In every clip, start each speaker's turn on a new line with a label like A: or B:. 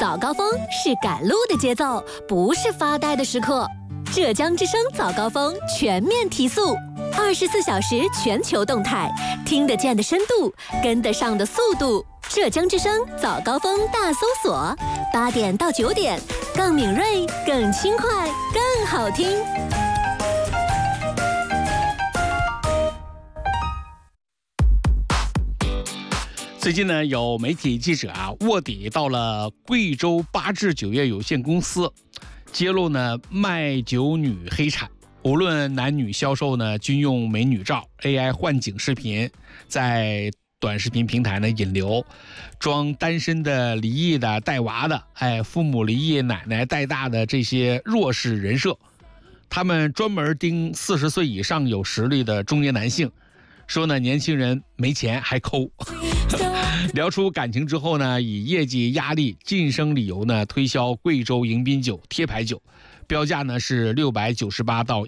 A: 早高峰是赶路的节奏，不是发呆的时刻。浙江之声早高峰全面提速，24小时全球动态，听得见的深度，跟得上的速度。浙江之声早高峰大搜索，8点到9点，更敏锐，更轻快，更好听。
B: 最近呢，有媒体记者卧底到了贵州八智酒业有限公司，揭露呢卖酒女黑产，无论男女销售呢均用美女照、AI 换景视频，在短视频平台呢引流，装单身的、离异的、带娃的，父母离异、奶奶带大的这些弱势人设，他们专门盯40岁以上有实力的中年男性，说呢年轻人没钱还抠。聊出感情之后呢，以业绩压力晋升理由呢，推销贵州迎宾酒贴牌酒，标价呢是698到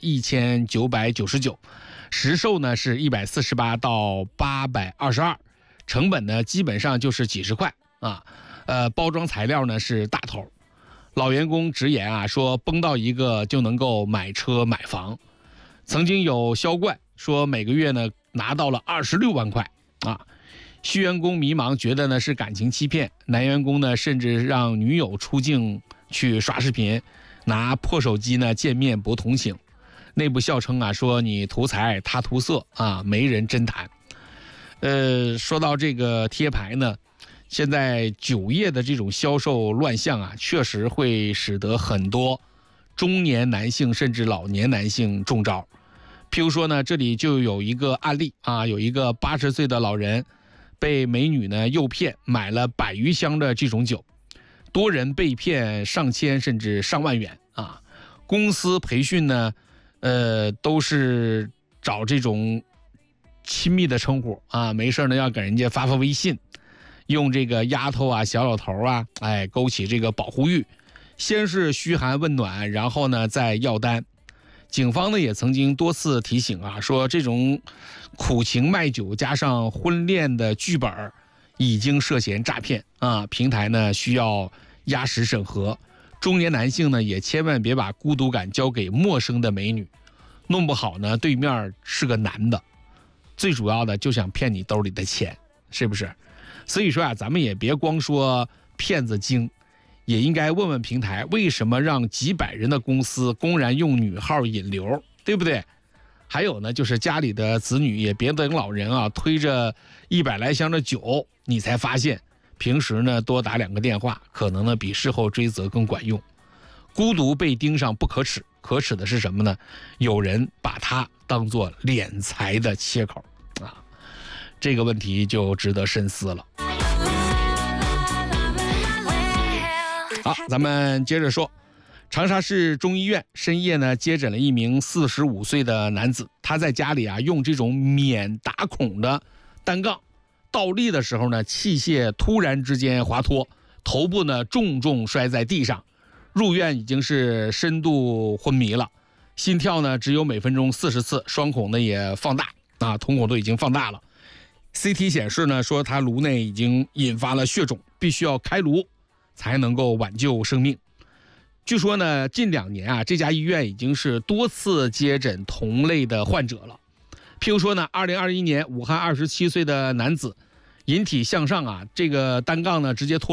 B: 1999，实售呢是148到822，成本呢基本上就是几十块啊。包装材料呢是大头。老员工直言说崩到一个就能够买车买房。曾经有销冠说每个月呢拿到了26万块啊。新员工迷茫，觉得呢是感情欺骗，男员工呢甚至让女友出镜去刷视频，拿破手机呢见面博同情。内部笑称说你图财他图色没人真谈。说到这个贴牌呢，现在酒业的这种销售乱象确实会使得很多中年男性甚至老年男性中招。譬如说呢，这里就有一个案例有一个80岁的老人被美女呢诱骗，买了100余箱的这种酒，多人被骗上千甚至上万元啊。公司培训呢，都是找这种亲密的称呼没事呢要给人家发微信，用这个丫头小老头勾起这个保护欲，先是嘘寒问暖，然后呢再要单。警方呢也曾经多次提醒说这种苦情卖酒加上婚恋的剧本已经涉嫌诈骗平台呢需要压实审核。中年男性呢也千万别把孤独感交给陌生的美女，弄不好呢对面是个男的，最主要的就想骗你兜里的钱，是不是？所以说咱们也别光说骗子精，也应该问问平台为什么让几百人的公司公然用女号引流，对不对？还有呢，就是家里的子女也别等老人推着100来箱的酒，你才发现，平时呢多打2个电话，可能呢比事后追责更管用。孤独被盯上不可耻，可耻的是什么呢？有人把它当作敛财的切口这个问题就值得深思了。好，咱们接着说，长沙市中医院深夜呢接诊了一名45岁的男子，他在家里用这种免打孔的单杠倒立的时候呢，器械突然之间滑脱，头部呢重重摔在地上，入院已经是深度昏迷了，心跳呢只有每分钟40次，双孔呢也放大瞳孔都已经放大了。CT 显示呢说他颅内已经引发了血肿，必须要开颅才能够挽救生命。据说呢，近2年这家医院已经是多次接诊同类的患者了。譬如说呢，2021年武汉27岁的男子引体向上这个单杠呢直接脱